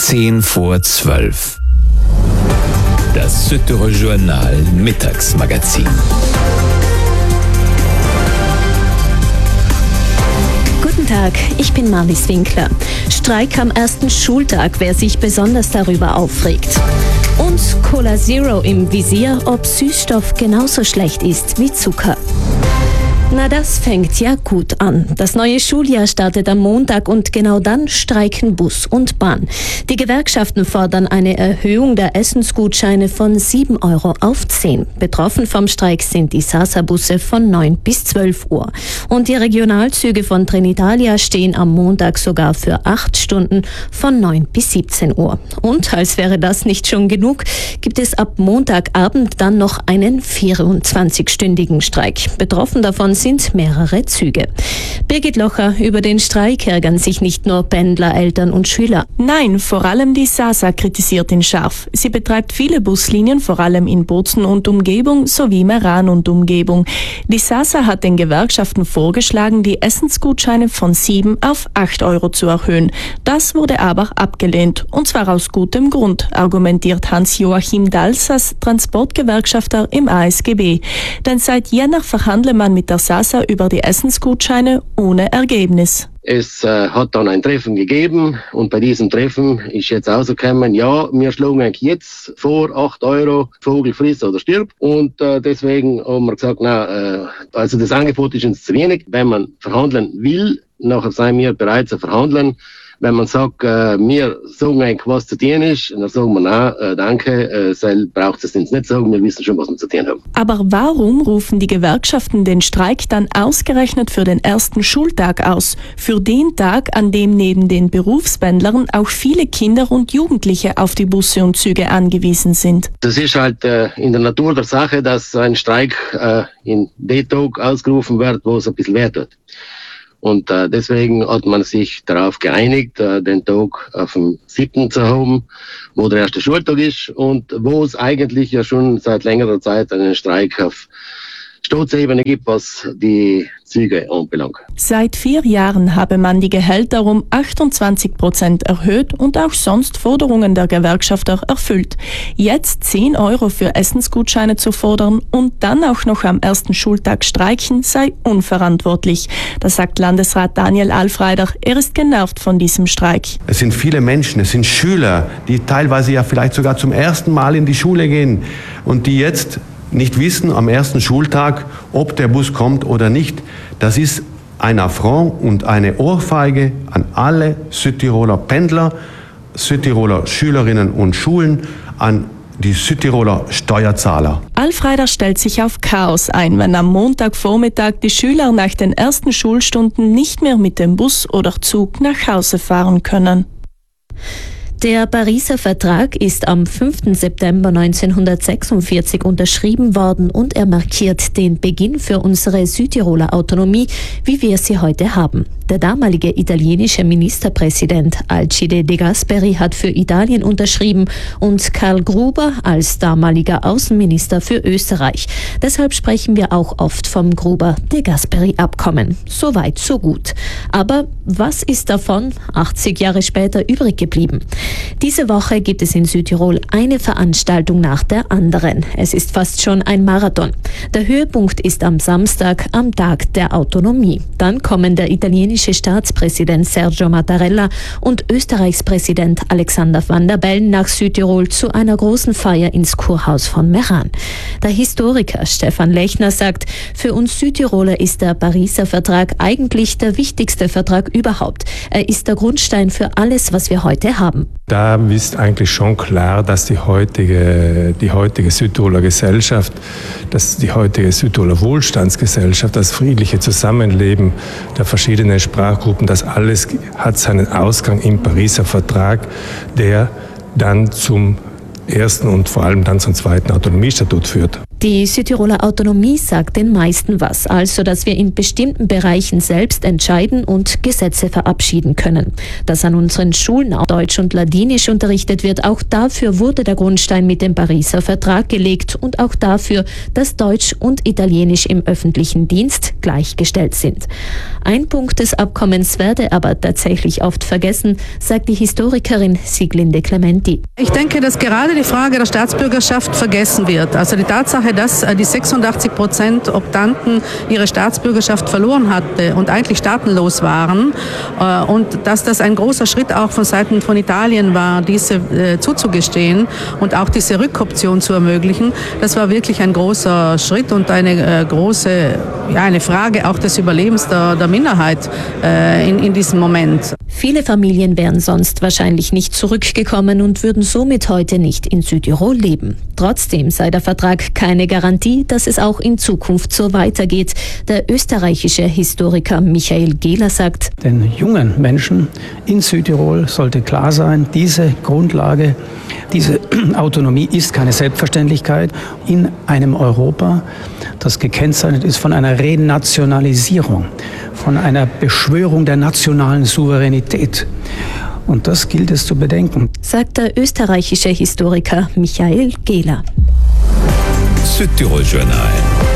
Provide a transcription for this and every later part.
10:10. Das Südtiroler Journal Mittagsmagazin. Guten Tag, ich bin Marlies Winkler. Streik am ersten Schultag, wer sich besonders darüber aufregt. Und Cola Zero im Visier, ob Süßstoff genauso schlecht ist wie Zucker. Na, das fängt ja gut an. Das neue Schuljahr startet am Montag und genau dann streiken Bus und Bahn. Die Gewerkschaften fordern eine Erhöhung der Essensgutscheine von 7 € auf 10. Betroffen vom Streik sind die Sasa-Busse von 9 bis 12 Uhr. Und die Regionalzüge von Trenitalia stehen am Montag sogar für 8 Stunden von 9 bis 17 Uhr. Und als wäre das nicht schon genug, gibt es ab Montagabend dann noch einen 24-stündigen Streik. Betroffen davon sind mehrere Züge. Birgit Locher, über den Streik ärgern sich nicht nur Pendler, Eltern und Schüler. Nein, vor allem die Sasa kritisiert ihn scharf. Sie betreibt viele Buslinien, vor allem in Bozen und Umgebung sowie Meran und Umgebung. Die Sasa hat den Gewerkschaften vorgeschlagen, die Essensgutscheine von 7 auf 8 € zu erhöhen. Das wurde aber abgelehnt. Und zwar aus gutem Grund, argumentiert Hans-Joachim Dalsas, Transportgewerkschafter im ASGB. Denn seit Jänner verhandle man mit der Sasa über die Essensgutscheine ohne Ergebnis. Es hat dann ein Treffen gegeben und bei diesem Treffen ist jetzt rausgekommen, ja, wir schlagen eigentlich jetzt vor 8 €, Vogel friss oder stirb. Und deswegen haben wir gesagt, also das Angebot ist uns zu wenig. Wenn man verhandeln will, nachher seien wir bereit zu verhandeln. Wenn man sagt, wir sagen eigentlich, was zu tun ist, dann sagen wir, nein, danke, braucht es uns nicht sagen, wir wissen schon, was wir zu tun haben. Aber warum rufen die Gewerkschaften den Streik dann ausgerechnet für den ersten Schultag aus? Für den Tag, an dem neben den Berufspendlern auch viele Kinder und Jugendliche auf die Busse und Züge angewiesen sind. Das ist halt in der Natur der Sache, dass ein Streik in dem Tag ausgerufen wird, wo es ein bisschen weh tut. Und deswegen hat man sich darauf geeinigt, den Tag auf dem 7. zu haben, wo der erste Schultag ist und wo es eigentlich ja schon seit längerer Zeit einen Streik auf Staatsebene gibt, was die Züge anbelangt. Seit 4 Jahren habe man die Gehälter um 28% erhöht und auch sonst Forderungen der Gewerkschafter erfüllt. Jetzt 10 € für Essensgutscheine zu fordern und dann auch noch am ersten Schultag streiken, sei unverantwortlich. Das sagt Landesrat Daniel Alfreider. Er ist genervt von diesem Streik. Es sind viele Menschen, es sind Schüler, die teilweise ja vielleicht sogar zum ersten Mal in die Schule gehen und die jetzt nicht wissen am ersten Schultag, ob der Bus kommt oder nicht. Das ist ein Affront und eine Ohrfeige an alle Südtiroler Pendler, Südtiroler Schülerinnen und Schulen, an die Südtiroler Steuerzahler. Alfreider stellt sich auf Chaos ein, wenn am Montagvormittag die Schüler nach den ersten Schulstunden nicht mehr mit dem Bus oder Zug nach Hause fahren können. Der Pariser Vertrag ist am 5. September 1946 unterschrieben worden und er markiert den Beginn für unsere Südtiroler Autonomie, wie wir sie heute haben. Der damalige italienische Ministerpräsident Alcide De Gasperi hat für Italien unterschrieben und Karl Gruber als damaliger Außenminister für Österreich. Deshalb sprechen wir auch oft vom Gruber-De Gasperi-Abkommen. So weit, so gut. Aber was ist davon 80 Jahre später übrig geblieben? Diese Woche gibt es in Südtirol eine Veranstaltung nach der anderen. Es ist fast schon ein Marathon. Der Höhepunkt ist am Samstag, am Tag der Autonomie. Dann kommen der italienische Staatspräsident Sergio Mattarella und Österreichs Präsident Alexander Van der Bellen nach Südtirol zu einer großen Feier ins Kurhaus von Meran. Der Historiker Stefan Lechner sagt, für uns Südtiroler ist der Pariser Vertrag eigentlich der wichtigste Vertrag überhaupt. Er ist der Grundstein für alles, was wir heute haben. Da ist eigentlich schon klar, dass die heutige Südtiroler Gesellschaft, dass die heutige Südtiroler Wohlstandsgesellschaft, das friedliche Zusammenleben der verschiedenen Sprachgruppen, das alles hat seinen Ausgang im Pariser Vertrag, der dann zum ersten und vor allem dann zum zweiten Autonomiestatut führt. Die Südtiroler Autonomie sagt den meisten was, also dass wir in bestimmten Bereichen selbst entscheiden und Gesetze verabschieden können. Dass an unseren Schulen auch Deutsch und Ladinisch unterrichtet wird, auch dafür wurde der Grundstein mit dem Pariser Vertrag gelegt und auch dafür, dass Deutsch und Italienisch im öffentlichen Dienst gleichgestellt sind. Ein Punkt des Abkommens werde aber tatsächlich oft vergessen, sagt die Historikerin Sieglinde Clementi. Ich denke, dass gerade die Frage der Staatsbürgerschaft vergessen wird. Also die Tatsache, dass die 86% Optanten ihre Staatsbürgerschaft verloren hatten und eigentlich staatenlos waren und dass das ein großer Schritt auch von Seiten von Italien war, diese zuzugestehen und auch diese Rückoption zu ermöglichen, das war wirklich ein großer Schritt und eine Frage auch des Überlebens der Minderheit in diesem Moment. Viele Familien wären sonst wahrscheinlich nicht zurückgekommen und würden somit heute nicht in Südtirol leben. Trotzdem sei der Vertrag keine Garantie, dass es auch in Zukunft so weitergeht. Der österreichische Historiker Michael Gehler sagt: Den jungen Menschen in Südtirol sollte klar sein, diese Grundlage, diese Autonomie ist keine Selbstverständlichkeit in einem Europa, das gekennzeichnet ist von einer Renationalisierung, von einer Beschwörung der nationalen Souveränität. Und das gilt es zu bedenken, sagt der österreichische Historiker Michael Gehler. Südtirol Journal.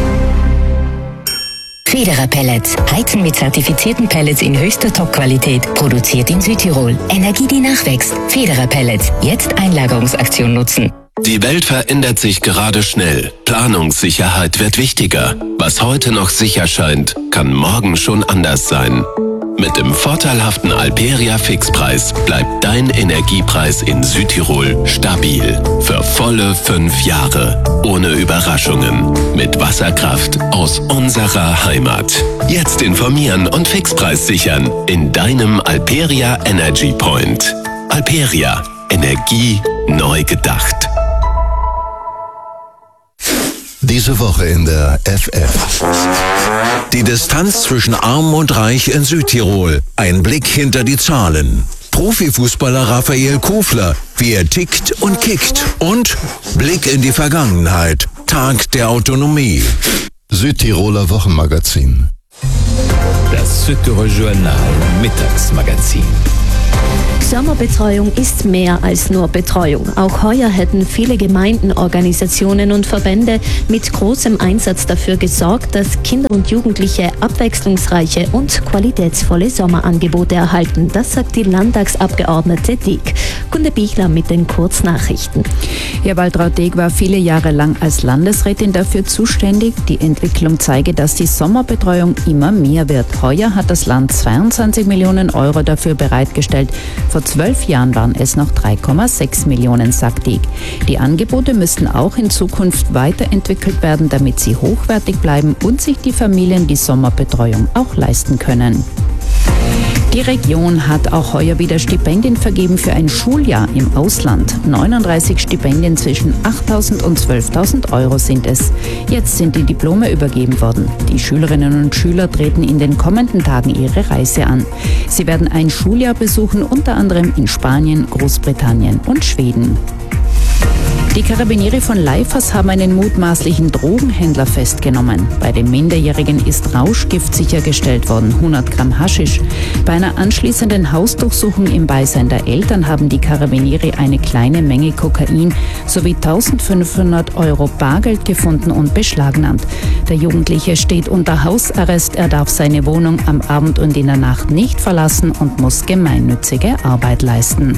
Federer Pellets. Heizen mit zertifizierten Pellets in höchster Top-Qualität. Produziert in Südtirol. Energie, die nachwächst. Federer Pellets. Jetzt Einlagerungsaktion nutzen. Die Welt verändert sich gerade schnell. Planungssicherheit wird wichtiger. Was heute noch sicher scheint, kann morgen schon anders sein. Mit dem vorteilhaften Alperia Fixpreis bleibt dein Energiepreis in Südtirol stabil. Für volle 5 Jahre. Ohne Überraschungen. Mit Wasserkraft aus unserer Heimat. Jetzt informieren und Fixpreis sichern in deinem Alperia Energy Point. Alperia. Energie neu gedacht. Diese Woche in der FF. Die Distanz zwischen Arm und Reich in Südtirol. Ein Blick hinter die Zahlen. Profifußballer Raphael Kofler, wie er tickt und kickt. Und Blick in die Vergangenheit. Tag der Autonomie. Südtiroler Wochenmagazin. Das Südtirol Journal Mittagsmagazin. Sommerbetreuung ist mehr als nur Betreuung. Auch heuer hätten viele Gemeinden, Organisationen und Verbände mit großem Einsatz dafür gesorgt, dass Kinder und Jugendliche abwechslungsreiche und qualitätsvolle Sommerangebote erhalten. Das sagt die Landtagsabgeordnete Deeg. Gunde Bichler mit den Kurznachrichten. Ja, Waltraud Deeg war viele Jahre lang als Landesrätin dafür zuständig. Die Entwicklung zeige, dass die Sommerbetreuung immer mehr wird. Heuer hat das Land 22 Millionen Euro dafür bereitgestellt. Vor 12 Jahren waren es noch 3,6 Millionen, sagt Deeg. Die Angebote müssten auch in Zukunft weiterentwickelt werden, damit sie hochwertig bleiben und sich die Familien die Sommerbetreuung auch leisten können. Die Region hat auch heuer wieder Stipendien vergeben für ein Schuljahr im Ausland. 39 Stipendien zwischen 8.000 und 12.000 Euro sind es. Jetzt sind die Diplome übergeben worden. Die Schülerinnen und Schüler treten in den kommenden Tagen ihre Reise an. Sie werden ein Schuljahr besuchen, unter anderem in Spanien, Großbritannien und Schweden. Die Karabinieri von Leifers haben einen mutmaßlichen Drogenhändler festgenommen. Bei dem Minderjährigen ist Rauschgift sichergestellt worden, 100 Gramm Haschisch. Bei einer anschließenden Hausdurchsuchung im Beisein der Eltern haben die Karabinieri eine kleine Menge Kokain sowie 1.500 Euro Bargeld gefunden und beschlagnahmt. Der Jugendliche steht unter Hausarrest. Er darf seine Wohnung am Abend und in der Nacht nicht verlassen und muss gemeinnützige Arbeit leisten.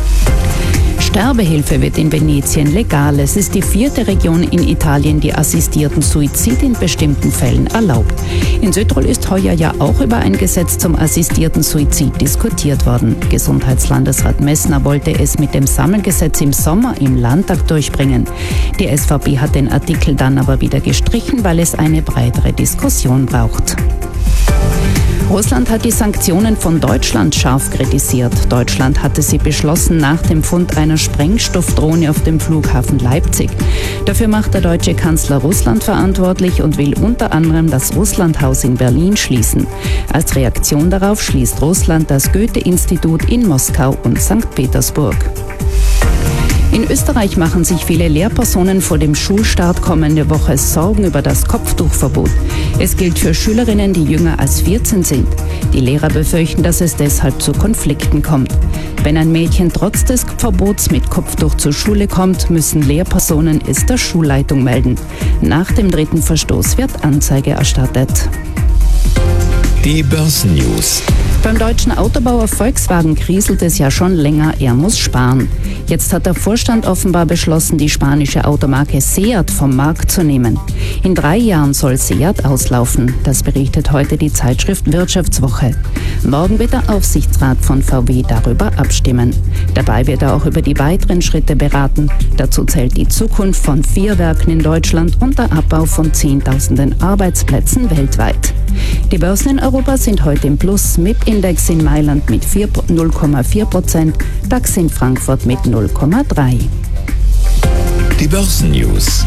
Sterbehilfe wird in Venetien legal. Es ist die 4. Region in Italien, die assistierten Suizid in bestimmten Fällen erlaubt. In Südtirol ist heuer ja auch über ein Gesetz zum assistierten Suizid diskutiert worden. Gesundheitslandesrat Messner wollte es mit dem Sammelgesetz im Sommer im Landtag durchbringen. Die SVP hat den Artikel dann aber wieder gestrichen, weil es eine breitere Diskussion braucht. Russland hat die Sanktionen von Deutschland scharf kritisiert. Deutschland hatte sie beschlossen nach dem Fund einer Sprengstoffdrohne auf dem Flughafen Leipzig. Dafür macht der deutsche Kanzler Russland verantwortlich und will unter anderem das Russlandhaus in Berlin schließen. Als Reaktion darauf schließt Russland das Goethe-Institut in Moskau und St. Petersburg. In Österreich machen sich viele Lehrpersonen vor dem Schulstart kommende Woche Sorgen über das Kopftuchverbot. Es gilt für Schülerinnen, die jünger als 14 sind. Die Lehrer befürchten, dass es deshalb zu Konflikten kommt. Wenn ein Mädchen trotz des Verbots mit Kopftuch zur Schule kommt, müssen Lehrpersonen es der Schulleitung melden. Nach dem 3. Verstoß wird Anzeige erstattet. Die Börsennews. Beim deutschen Autobauer Volkswagen kriselt es ja schon länger, er muss sparen. Jetzt hat der Vorstand offenbar beschlossen, die spanische Automarke Seat vom Markt zu nehmen. In 3 Jahren soll Seat auslaufen, das berichtet heute die Zeitschrift Wirtschaftswoche. Morgen wird der Aufsichtsrat von VW darüber abstimmen. Dabei wird er auch über die weiteren Schritte beraten. Dazu zählt die Zukunft von 4 Werken in Deutschland und der Abbau von Zehntausenden Arbeitsplätzen weltweit. Die Börsen in Europa sind heute im Plus, MIP-Index in Mailand mit 0,4%, DAX in Frankfurt mit 0,3%. Die Börsennews.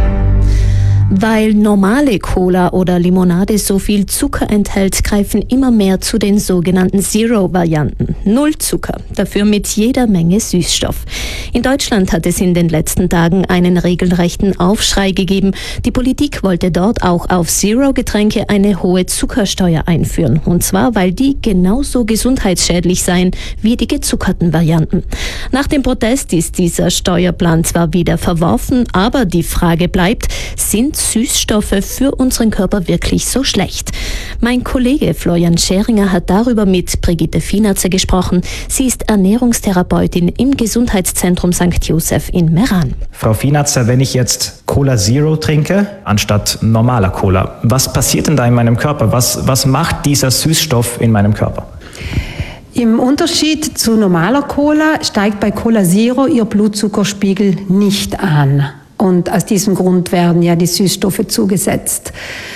Weil normale Cola oder Limonade so viel Zucker enthält, greifen immer mehr zu den sogenannten Zero-Varianten. 0 Zucker, dafür mit jeder Menge Süßstoff. In Deutschland hat es in den letzten Tagen einen regelrechten Aufschrei gegeben. Die Politik wollte dort auch auf Zero-Getränke eine hohe Zuckersteuer einführen. Und zwar, weil die genauso gesundheitsschädlich seien wie die gezuckerten Varianten. Nach dem Protest ist dieser Steuerplan zwar wieder verworfen, aber die Frage bleibt, sind Süßstoffe für unseren Körper wirklich so schlecht? Mein Kollege Florian Scheringer hat darüber mit Brigitte Finanzer gesprochen. Sie ist Ernährungstherapeutin im Gesundheitszentrum St. Joseph in Meran. Frau Finanzer, wenn ich jetzt Cola Zero trinke, anstatt normaler Cola, was passiert denn da in meinem Körper? Was macht dieser Süßstoff in meinem Körper? Im Unterschied zu normaler Cola steigt bei Cola Zero ihr Blutzuckerspiegel nicht an. Und aus diesem Grund werden ja die Süßstoffe zugesetzt.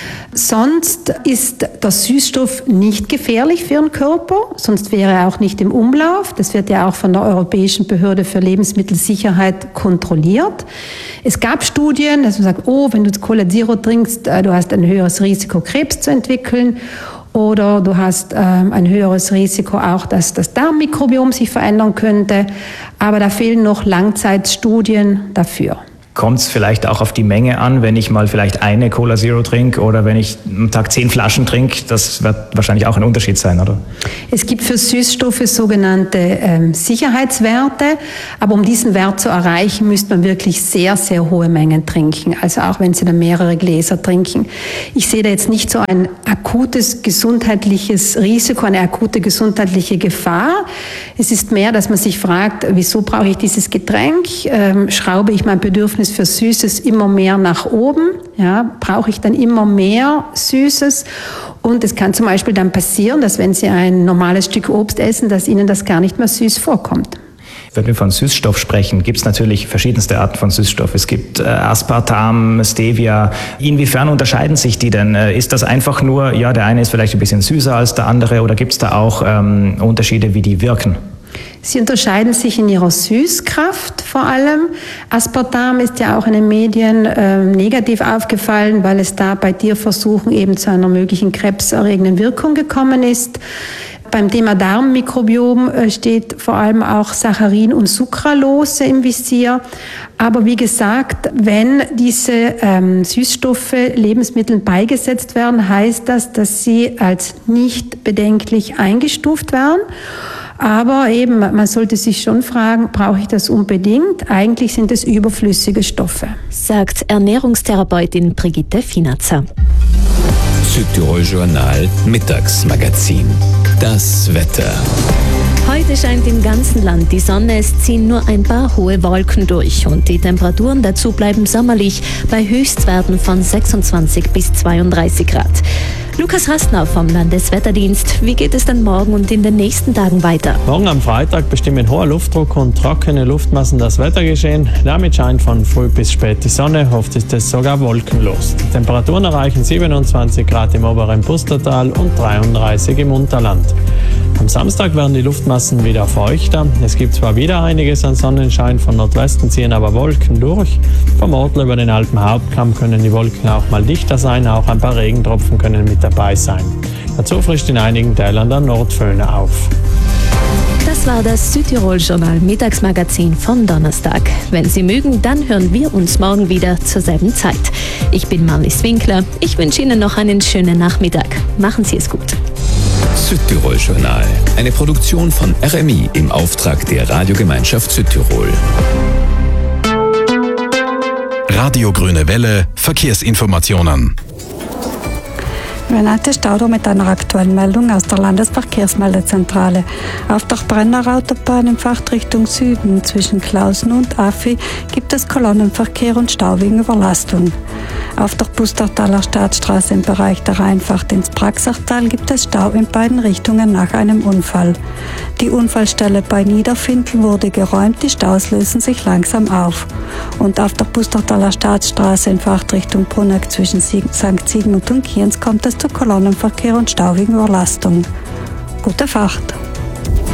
Sonst ist der Süßstoff nicht gefährlich für den Körper, sonst wäre er auch nicht im Umlauf. Das wird ja auch von der Europäischen Behörde für Lebensmittelsicherheit kontrolliert. Es gab Studien, dass man sagt, wenn du Cola Zero trinkst, du hast ein höheres Risiko, Krebs zu entwickeln. Oder du hast ein höheres Risiko auch, dass das Darmmikrobiom sich verändern könnte. Aber da fehlen noch Langzeitstudien dafür. Kommt es vielleicht auch auf die Menge an, wenn ich mal vielleicht eine Cola Zero trinke oder wenn ich am Tag 10 Flaschen trinke? Das wird wahrscheinlich auch ein Unterschied sein, oder? Es gibt für Süßstoffe sogenannte Sicherheitswerte, aber um diesen Wert zu erreichen, müsste man wirklich sehr, sehr hohe Mengen trinken. Also auch wenn Sie dann mehrere Gläser trinken. Ich sehe da jetzt nicht so ein akutes gesundheitliches Risiko, eine akute gesundheitliche Gefahr. Es ist mehr, dass man sich fragt, wieso brauche ich dieses Getränk? Schraube ich mein Bedürfnis für Süßes immer mehr nach oben? Ja, brauche ich dann immer mehr Süßes? Und es kann zum Beispiel dann passieren, dass wenn Sie ein normales Stück Obst essen, dass Ihnen das gar nicht mehr süß vorkommt. Wenn wir von Süßstoff sprechen, gibt es natürlich verschiedenste Arten von Süßstoff. Es gibt Aspartam, Stevia. Inwiefern unterscheiden sich die denn? Ist das einfach nur, der eine ist vielleicht ein bisschen süßer als der andere, oder gibt es da auch Unterschiede, wie die wirken? Sie unterscheiden sich in ihrer Süßkraft vor allem. Aspartam ist ja auch in den Medien negativ aufgefallen, weil es da bei Tierversuchen eben zu einer möglichen krebserregenden Wirkung gekommen ist. Beim Thema Darmmikrobiom steht vor allem auch Saccharin und Sucralose im Visier. Aber wie gesagt, wenn diese Süßstoffe Lebensmitteln beigesetzt werden, heißt das, dass sie als nicht bedenklich eingestuft werden. Aber eben, man sollte sich schon fragen, brauche ich das unbedingt? Eigentlich sind es überflüssige Stoffe. Sagt Ernährungstherapeutin Brigitte Finanzer. Südtirol Journal Mittagsmagazin. Das Wetter. Heute scheint im ganzen Land die Sonne, es ziehen nur ein paar hohe Wolken durch und die Temperaturen dazu bleiben sommerlich bei Höchstwerten von 26 bis 32 Grad. Lukas Rastner vom Landeswetterdienst. Wie geht es denn morgen und in den nächsten Tagen weiter? Morgen am Freitag bestimmen hoher Luftdruck und trockene Luftmassen das Wettergeschehen. Damit scheint von früh bis spät die Sonne, oft ist es sogar wolkenlos. Die Temperaturen erreichen 27 Grad im oberen Pustertal und 33 im Unterland. Am Samstag werden die Luftmassen wieder feuchter. Es gibt zwar wieder einiges an Sonnenschein, von Nordwesten ziehen aber Wolken durch. Vom Ortler über den Alpenhauptkamm können die Wolken auch mal dichter sein, auch ein paar Regentropfen können mit dabei sein. Dazu frischt in einigen Teilen der Nordföhne auf. Das war das Südtirol-Journal Mittagsmagazin vom Donnerstag. Wenn Sie mögen, dann hören wir uns morgen wieder zur selben Zeit. Ich bin Marlies Winkler. Ich wünsche Ihnen noch einen schönen Nachmittag. Machen Sie es gut. Südtirol-Journal. Eine Produktion von RMI im Auftrag der Radiogemeinschaft Südtirol. Radio Grüne Welle, Verkehrsinformationen. Renate Stauder mit einer aktuellen Meldung aus der Landesverkehrsmeldezentrale. Auf der Brenner Autobahn in Fahrtrichtung Süden zwischen Klausen und Affi gibt es Kolonnenverkehr und Stau wegen Überlastung. Auf der Pustertaler Staatsstraße im Bereich der Rheinfahrt ins Praxachtal gibt es Stau in beiden Richtungen nach einem Unfall. Die Unfallstelle bei Niederfindl wurde geräumt, die Staus lösen sich langsam auf. Und auf der Pustertaler Staatsstraße in Fahrtrichtung Bruneck zwischen St. Sigmund und Kienz kommt es zu Kolonnenverkehr und Stau wegen Überlastung. Gute Fahrt!